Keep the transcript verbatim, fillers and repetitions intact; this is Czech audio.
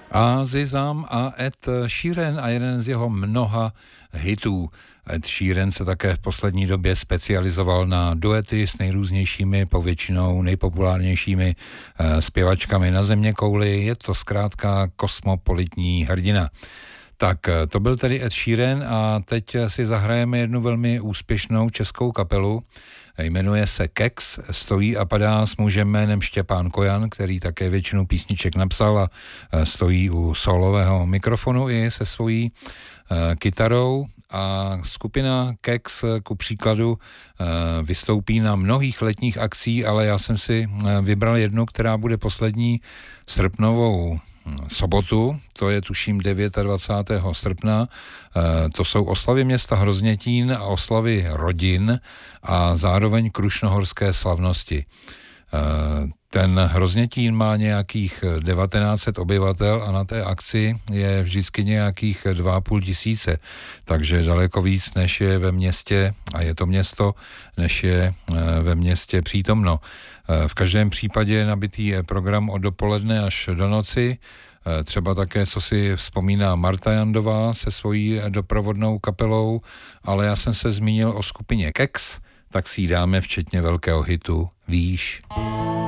Azizam a Ed Sheeran a jeden z jeho mnoha hitů. Ed Sheeran se také v poslední době specializoval na duety s nejrůznějšími, povětšinou nejpopulárnějšími uh, zpěvačkami na zeměkouli. Je to zkrátka kosmopolitní hrdina. Tak to byl tedy Ed Sheeran a teď si zahrajeme jednu velmi úspěšnou českou kapelu. Jmenuje se Kex, stojí a padá s mužem jménem Štěpán Kojan, který také většinu písniček napsal a stojí u solového mikrofonu i se svojí kytarou. A skupina Kex ku příkladu vystoupí na mnohých letních akcí, ale já jsem si vybral jednu, která bude poslední srpnovou sobotu, to je tuším dvacátého devátého srpna, to jsou oslavy města Hroznětín a oslavy rodin a zároveň krušnohorské slavnosti. Ten Hroznětín má nějakých devatenáct set obyvatel a na té akci je vždycky nějakých dva a půl tisíce, takže daleko víc, než je ve městě, a je to město, než je ve městě přítomno. V každém případě je nabitý program od dopoledne až do noci, třeba také, co si vzpomíná Marta Jandová se svojí doprovodnou kapelou, ale já jsem se zmínil o skupině Kex, tak si ji dáme včetně velkého hitu Víš.